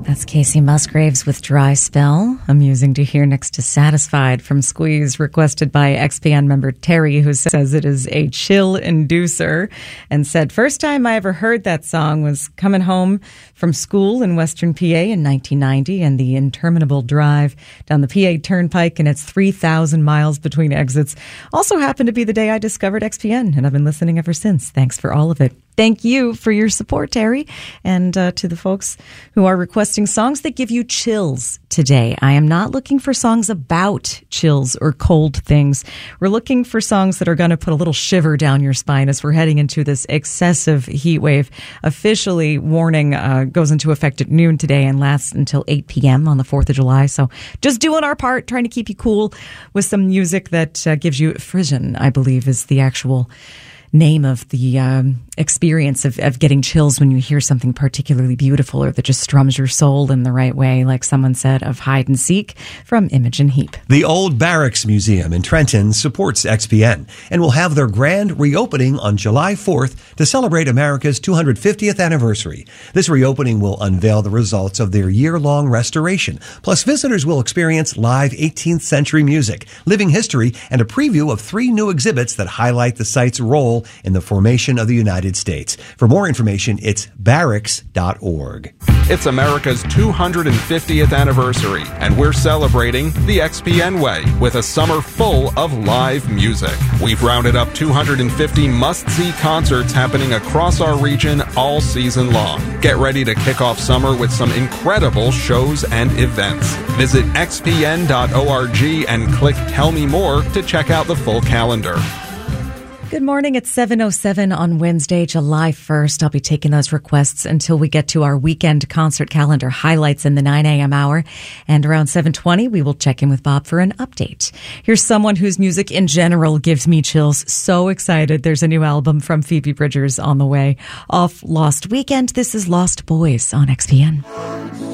That's Casey Musgraves with Dry Spell. Amusing to hear next to Satisfied from Squeeze, requested by XPN member Terry, who says it is a chill inducer, and said, first time I ever heard that song was coming home from school in Western PA in 1990, and the interminable drive down the PA Turnpike and its 3,000 miles between exits also happened to be the day I discovered XPN, and I've been listening ever since. Thanks for all of it. Thank you for your support, Terry, and to the folks who are requesting songs that give you chills today. I am not looking for songs about chills or cold things. We're looking for songs that are going to put a little shiver down your spine as we're heading into this excessive heat wave. Officially, warning goes into effect at noon today and lasts until 8 p.m. on the 4th of July. So just doing our part, trying to keep you cool with some music that gives you frisson, I believe is the actual name of the experience of getting chills when you hear something particularly beautiful or that just strums your soul in the right way, like someone said of Hide and Seek from Imogen Heap. The Old Barracks Museum in Trenton supports XPN and will have their grand reopening on July 4th to celebrate America's 250th anniversary. This reopening will unveil the results of their year-long restoration. Plus, visitors will experience live 18th century music, living history, and a preview of 3 new exhibits that highlight the site's role in the formation of the United States. For more information, it's barracks.org. It's America's 250th anniversary, and we're celebrating the XPN way with a summer full of live music. We've rounded up 250 must-see concerts happening across our region all season long. Get ready to kick off summer with some incredible shows and events. Visit xpn.org and click Tell Me More to check out the full calendar. Good morning. It's 7:07 on Wednesday, July 1st. I'll be taking those requests until we get to our weekend concert calendar highlights in the 9 a.m. hour. And around 7:20, we will check in with Bob for an update. Here's someone whose music in general gives me chills. So excited. There's a new album from Phoebe Bridgers on the way. Off Lost Weekend, this is Lost Boys on XPN.